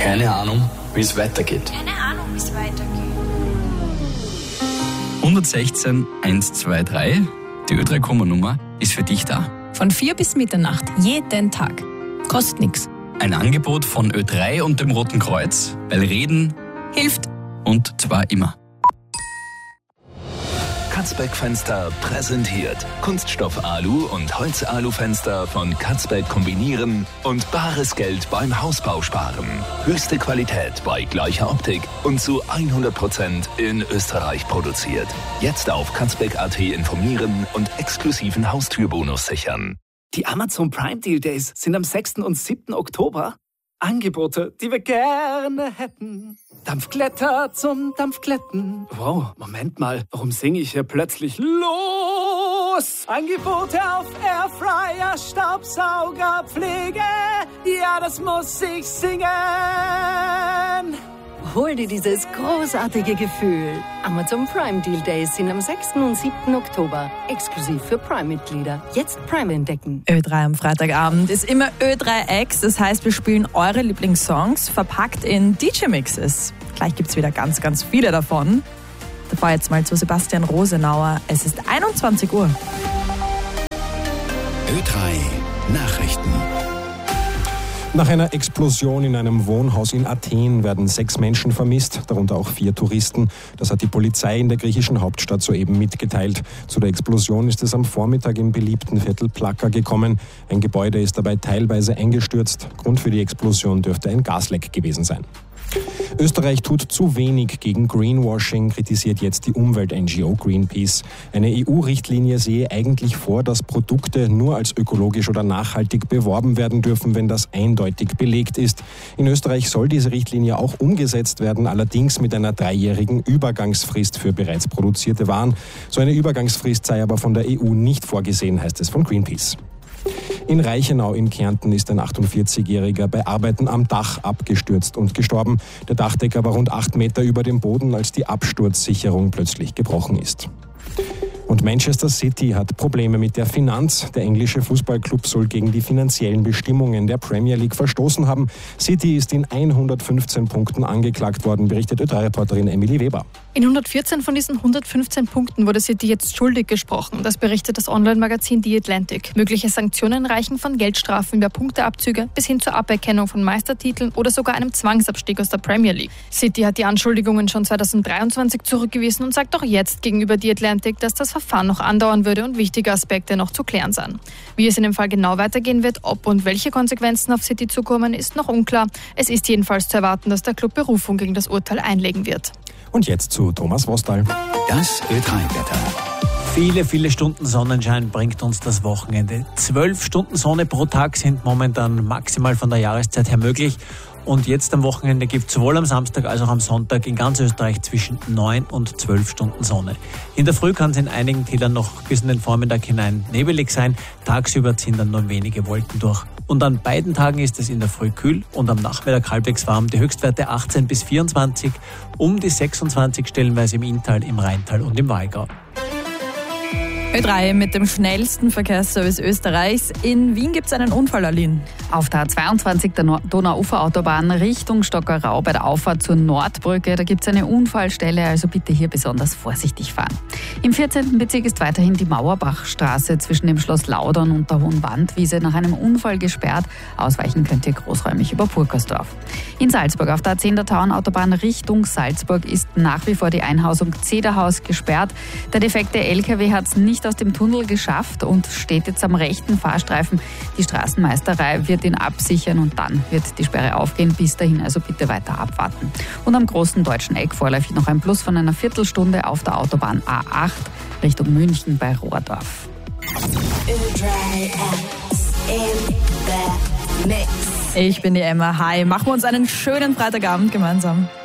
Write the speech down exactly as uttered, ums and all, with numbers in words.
Keine Ahnung, wie es weitergeht. Keine Ahnung, wie es weitergeht. hundertsechzehn hundertzweiundzwanzig, die Ö drei Komma-Nummer ist für dich da. Von vier bis Mitternacht, jeden Tag. Kostet nix. Ein Angebot von Ö drei und dem Roten Kreuz, weil Reden Hilft. und zwar immer. Katzbeck Fenster präsentiert Kunststoff Alu und Holz-Alu-Fenster von Katzbeck kombinieren und bares Geld beim Hausbau sparen. Höchste Qualität bei gleicher Optik und zu hundert Prozent in Österreich produziert. Jetzt auf katzbeck punkt at informieren und exklusiven Haustürbonus sichern. Die Amazon Prime Deal Days sind am sechsten und siebten Oktober. Angebote, die wir gerne hätten. Dampfglätter zum Dampfglätten. Wow, Moment mal, warum singe ich hier plötzlich los? Angebote auf Airfryer, Staubsauger, Pflege. Ja, das muss ich singen. Hol dir dieses großartige Gefühl. Amazon Prime Deal Days sind am sechsten und siebten Oktober. Exklusiv für Prime-Mitglieder. Jetzt Prime entdecken. Ö drei am Freitagabend ist immer Ö drei X. Das heißt, wir spielen eure Lieblingssongs, verpackt in D J-Mixes. Gleich gibt's wieder ganz, ganz viele davon. Davor jetzt mal zu Sebastian Rosenauer. Es ist einundzwanzig Uhr. Ö drei Nachrichten. Nach einer Explosion in einem Wohnhaus in Athen werden sechs Menschen vermisst, darunter auch vier Touristen. Das hat die Polizei in der griechischen Hauptstadt soeben mitgeteilt. Zu der Explosion ist es am Vormittag im beliebten Viertel Plaka gekommen. Ein Gebäude ist dabei teilweise eingestürzt. Grund für die Explosion dürfte ein Gasleck gewesen sein. Österreich tut zu wenig gegen Greenwashing, kritisiert jetzt die Umwelt-N G O Greenpeace. Eine E U-Richtlinie sehe eigentlich vor, dass Produkte nur als ökologisch oder nachhaltig beworben werden dürfen, wenn das eindeutig belegt ist. In Österreich soll diese Richtlinie auch umgesetzt werden, allerdings mit einer dreijährigen Übergangsfrist für bereits produzierte Waren. So eine Übergangsfrist sei aber von der E U nicht vorgesehen, heißt es von Greenpeace. In Reichenau in Kärnten ist ein achtundvierzigjähriger bei Arbeiten am Dach abgestürzt und gestorben. Der Dachdecker war rund acht Meter über dem Boden, als die Absturzsicherung plötzlich gebrochen ist. Und Manchester City hat Probleme mit der Finanz. Der englische Fußballclub soll gegen die finanziellen Bestimmungen der Premier League verstoßen haben. City ist in hundertfünfzehn Punkten angeklagt worden, berichtet Ö drei Reporterin Emily Weber. In hundertvierzehn von diesen hundertfünfzehn Punkten wurde City jetzt schuldig gesprochen. Das berichtet das Online-Magazin The Atlantic. Mögliche Sanktionen reichen von Geldstrafen über Punkteabzüge bis hin zur Aberkennung von Meistertiteln oder sogar einem Zwangsabstieg aus der Premier League. City hat die Anschuldigungen schon zweitausenddreiundzwanzig zurückgewiesen und sagt auch jetzt gegenüber The Atlantic, dass das Verfahren noch andauern würde und wichtige Aspekte noch zu klären seien. Wie es in dem Fall genau weitergehen wird, ob und welche Konsequenzen auf City zukommen, ist noch unklar. Es ist jedenfalls zu erwarten, dass der Club Berufung gegen das Urteil einlegen wird. Und jetzt zu Thomas Wostal. Das Ö drei Wetter. Viele, viele Stunden Sonnenschein bringt uns das Wochenende. Zwölf Stunden Sonne pro Tag sind momentan maximal von der Jahreszeit her möglich. Und jetzt am Wochenende gibt es sowohl am Samstag als auch am Sonntag in ganz Österreich zwischen neun und zwölf Stunden Sonne. In der Früh kann es in einigen Tälern noch bis in den Vormittag hinein nebelig sein. Tagsüber ziehen dann nur wenige Wolken durch. Und an beiden Tagen ist es in der Früh kühl und am Nachmittag halbwegs warm. Die Höchstwerte achtzehn bis vierundzwanzig, um die sechsundzwanzig stellenweise im Inntal, im Rheintal und im Walgau. Ö drei mit dem schnellsten Verkehrsservice Österreichs. In Wien gibt es einen Unfall, Aline. Auf der A zweiundzwanzig der Donauuferautobahn Richtung Stockerau bei der Auffahrt zur Nordbrücke. Da gibt es eine Unfallstelle, also bitte hier besonders vorsichtig fahren. Im vierzehnten Bezirk ist weiterhin die Mauerbachstraße zwischen dem Schloss Laudern und der Hohen Wandwiese nach einem Unfall gesperrt. Ausweichen könnt ihr großräumig über Purkersdorf. In Salzburg auf der A zehn der Tauernautobahn Richtung Salzburg ist nach wie vor die Einhausung Zederhaus gesperrt. Der defekte L K W hat es nicht aus dem Tunnel geschafft und steht jetzt am rechten Fahrstreifen. Die Straßenmeisterei wird ihn absichern und dann wird die Sperre aufgehen. Bis dahin also bitte weiter abwarten. Und am großen deutschen Eck vorläufig noch ein Plus von einer Viertelstunde auf der Autobahn A acht Richtung München bei Rohrdorf. Ich bin die Emma. Hi, machen wir uns einen schönen Freitagabend gemeinsam.